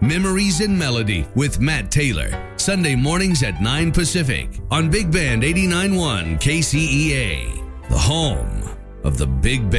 Memories in Melody with Matt Taylor. Sunday mornings at 9 Pacific on Big Band 89.1 KCEA, the home of the Big Band.